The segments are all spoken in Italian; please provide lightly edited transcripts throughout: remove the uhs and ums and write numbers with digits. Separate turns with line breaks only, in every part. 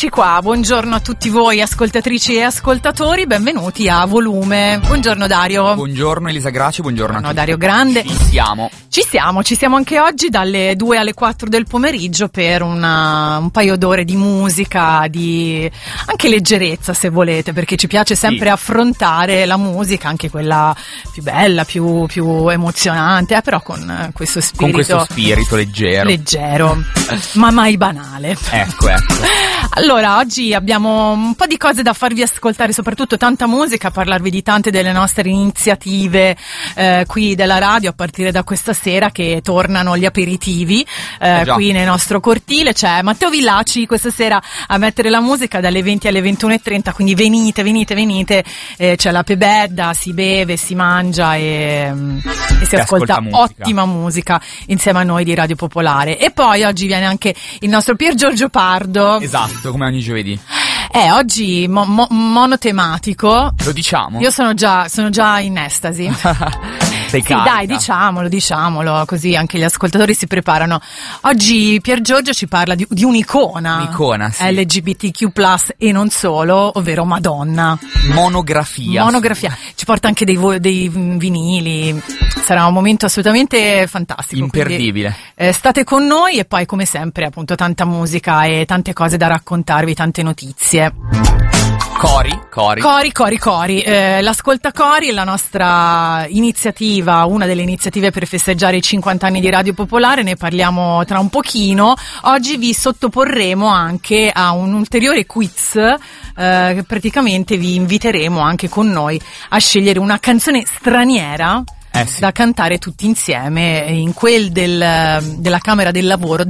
Eccoci qua, buongiorno a tutti voi ascoltatrici e ascoltatori, benvenuti a Volume. Buongiorno Dario.
Buongiorno Elisa Graci, buongiorno a tutti.
Dario Grande. Ci siamo anche oggi dalle 2 alle 4 del pomeriggio per un paio d'ore di musica, di anche leggerezza se volete, perché ci piace sempre affrontare la musica, anche quella più bella, più emozionante, però con questo spirito leggero, ma mai banale.
Ecco.
Allora, oggi abbiamo un po' di cose da farvi ascoltare, soprattutto tanta musica, parlarvi di tante delle nostre iniziative qui della radio, a partire da questa sera che tornano gli aperitivi qui nel nostro cortile. C'è Matteo Villaci questa sera a mettere la musica dalle 20 alle 21:30, quindi venite, c'è la pebedda, si beve, si mangia e si ascolta ottima musica insieme a noi di Radio Popolare. E poi oggi viene anche il nostro Pier Giorgio Pardo.
Esatto, come ogni giovedì.
Oggi monotematico.
Lo diciamo?
Io sono già in estasi.
Sei carica.
Dai, diciamolo, così anche gli ascoltatori si preparano. Oggi Pier Giorgio ci parla di un'icona.
Un'icona, sì.
LGBTQ+, e non solo, ovvero Madonna.
Monografia.
Ci porta anche dei vinili. Sarà un momento assolutamente fantastico.
Imperdibile.
Quindi, state con noi e poi, come sempre, appunto, tanta musica e tante cose da raccontarvi, tante notizie. Cori. L'Ascolta Cori è la nostra iniziativa, una delle iniziative per festeggiare i 50 anni di Radio Popolare, ne parliamo tra un pochino. Oggi vi sottoporremo anche a un ulteriore quiz, che praticamente vi inviteremo anche con noi a scegliere una canzone straniera da cantare tutti insieme in quel della Camera del Lavoro,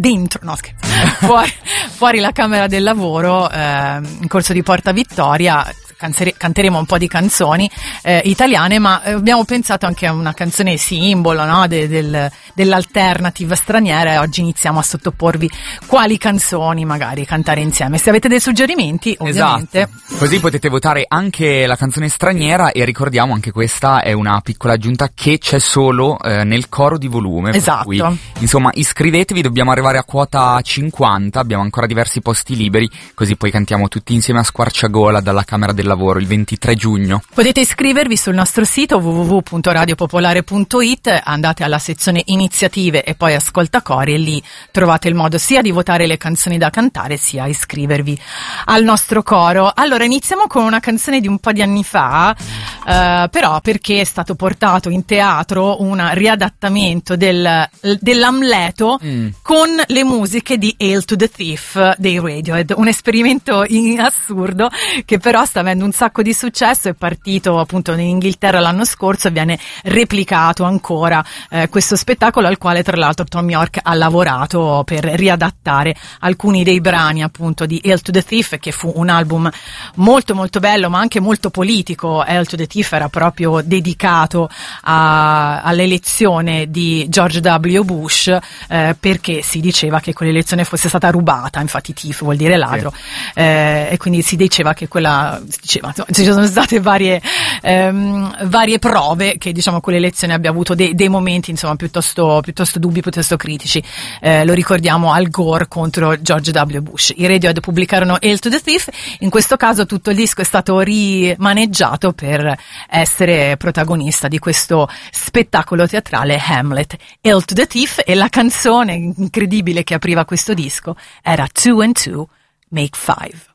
fuori la Camera del Lavoro, in corso di Porta Vittoria. Canteremo un po' di canzoni italiane, ma abbiamo pensato anche a una canzone simbolo, no? dell'alternative straniera, e oggi iniziamo a sottoporvi quali canzoni magari cantare insieme. Se avete dei suggerimenti, ovviamente.
Esatto. Così potete votare anche la canzone straniera, e ricordiamo anche questa è una piccola aggiunta che c'è solo nel coro di Volume.
Esatto.
Per cui, insomma, iscrivetevi, dobbiamo arrivare a quota 50, abbiamo ancora diversi posti liberi, così poi cantiamo tutti insieme a squarciagola dalla Camera del Lavoro il 23 giugno.
Potete iscrivervi sul nostro sito www.radiopopolare.it, andate alla sezione iniziative e poi ascolta cori, e lì trovate il modo sia di votare le canzoni da cantare sia iscrivervi al nostro coro. Allora, iniziamo con una canzone di un po' di anni fa, però perché è stato portato in teatro un riadattamento dell'Amleto con le musiche di Hail to the Thief dei Radiohead, un esperimento assurdo che però sta avendo un sacco di successo. È partito appunto in Inghilterra l'anno scorso e viene replicato ancora questo spettacolo, al quale tra l'altro Thom Yorke ha lavorato per riadattare alcuni dei brani appunto di Hail to the Thief, che fu un album molto molto bello ma anche molto politico. Hail to the Thief era proprio dedicato all'elezione di George W. Bush, perché si diceva che quell'elezione fosse stata rubata, infatti Thief vuol dire ladro, e quindi si diceva che ci sono state varie prove che diciamo quell'elezione abbia avuto dei momenti insomma piuttosto dubbi, piuttosto critici. Lo ricordiamo, Al Gore contro George W. Bush. I Radiohead pubblicarono Hail to the Thief, in questo caso tutto il disco è stato rimaneggiato per essere protagonista di questo spettacolo teatrale Hamlet. Hail to the Thief, e la canzone incredibile che apriva questo disco era 2 and 2 Make 5.